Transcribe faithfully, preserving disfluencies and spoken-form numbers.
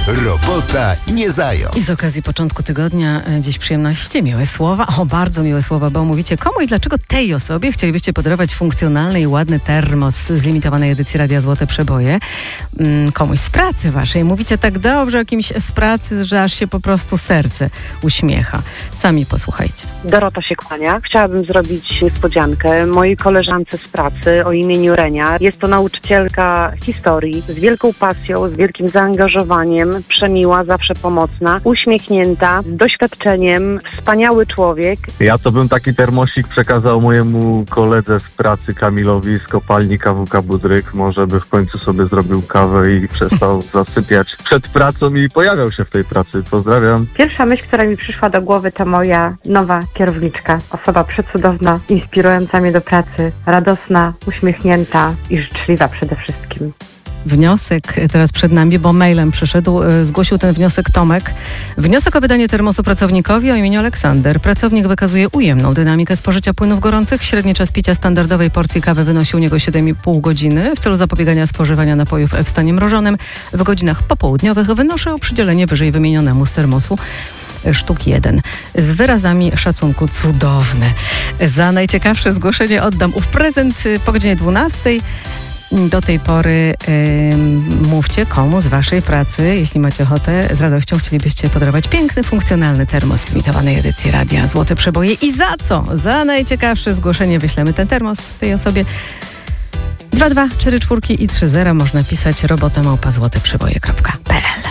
Robota nie zając. I z okazji początku tygodnia e, dziś przyjemności, miłe słowa, o bardzo miłe słowa, bo mówicie komu i dlaczego tej osobie chcielibyście podarować funkcjonalny i ładny termos z limitowanej edycji Radia Złote Przeboje. Mm, komuś z pracy waszej. Mówicie tak dobrze o kimś z pracy, że aż się po prostu serce uśmiecha. Sami posłuchajcie. Dorota się kłania. Chciałabym zrobić niespodziankę mojej koleżance z pracy o imieniu Renia. Jest to nauczycielka historii z wielką pasją, z wielkim zaangażowaniem, przemiła, zawsze pomocna, uśmiechnięta, z doświadczeniem, wspaniały człowiek. Ja to bym taki termosik przekazał mojemu koledze z pracy Kamilowi z kopalni K W K Budryk. Może by w końcu sobie zrobił kawę i przestał zasypiać przed pracą i pojawiał się w tej pracy. Pozdrawiam. Pierwsza myśl, która mi przyszła do głowy, to moja nowa kierowniczka. Osoba przecudowna, inspirująca mnie do pracy, radosna, uśmiechnięta i życzliwa przede wszystkim. Wniosek teraz przed nami, bo mailem przyszedł, zgłosił ten wniosek Tomek. Wniosek o wydanie termosu pracownikowi o imieniu Aleksander. Pracownik wykazuje ujemną dynamikę spożycia płynów gorących. Średni czas picia standardowej porcji kawy wynosi u niego siedem i pół godziny. W celu zapobiegania spożywania napojów w stanie mrożonym w godzinach popołudniowych wynoszę o przydzielenie wyżej wymienionemu z termosu sztuk jeden. Z wyrazami szacunku cudowne. Za najciekawsze zgłoszenie oddam ów prezent po godzinie dwunastej. Do tej pory yy, mówcie komu z waszej pracy, jeśli macie ochotę, z radością chcielibyście podarować piękny, funkcjonalny termos limitowanej edycji Radia Złote Przeboje. I za co? Za najciekawsze zgłoszenie wyślemy ten termos tej osobie. dwa dwa cztery cztery i trzy zero można pisać robota małpa złote przeboje kropka p l.